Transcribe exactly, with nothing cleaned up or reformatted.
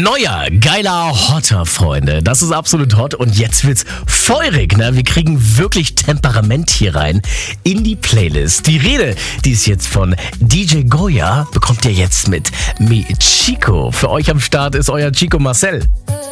Neuer, geiler, hotter, Freunde. Das ist absolut hot und jetzt wird's feurig, ne? Wir kriegen wirklich Temperament hier rein in die Playlist. Die Rede, die ist jetzt von D J Goya, bekommt ihr jetzt mit Mi Chico. Für euch am Start ist euer Chico Marcel.